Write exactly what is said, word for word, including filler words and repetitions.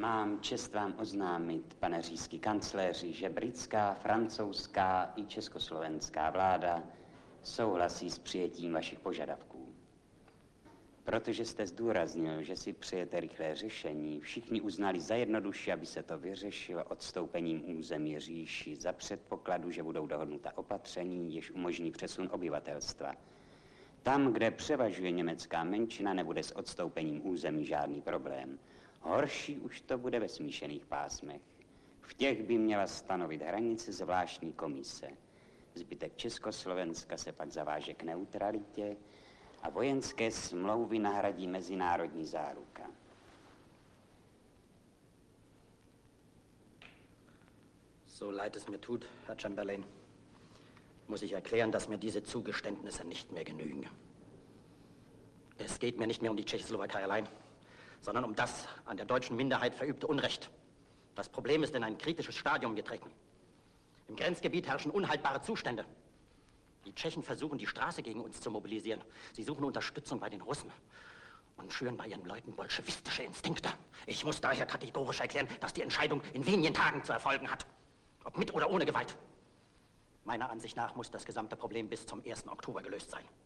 Mám čest vám oznámit, pane říšský kancléři, že britská, francouzská i československá vláda souhlasí s přijetím vašich požadavků. Protože jste zdůraznil, že si přejete rychlé řešení, všichni uznali za jednodušší, aby se to vyřešilo odstoupením území říši za předpokladu, že budou dohodnuta opatření, jež umožní přesun obyvatelstva. Tam, kde převažuje německá menšina, nebude s odstoupením území žádný problém. Horší už to bude ve smíšených pásmech. V těch by měla stanovit hranice zvláštní komise. Zbytek Československa se pak zaváže k neutralitě a vojenské smlouvy nahradí mezinárodní záruka. So leid es mir tut, Herr Chamberlain, muss ich erklären, dass mir diese Zugeständnisse nicht mehr genügen. Es geht mir nicht mehr um die Tschechoslowakei allein, sondern um das an der deutschen Minderheit verübte Unrecht. Das Problem ist in ein kritisches Stadium getreten. Im Grenzgebiet herrschen unhaltbare Zustände. Die Tschechen versuchen, die Straße gegen uns zu mobilisieren. Sie suchen Unterstützung bei den Russen und schüren bei ihren Leuten bolschewistische Instinkte. Ich muss daher kategorisch erklären, dass die Entscheidung in wenigen Tagen zu erfolgen hat. Ob mit oder ohne Gewalt. Meiner Ansicht nach muss das gesamte Problem bis zum ersten Oktober gelöst sein.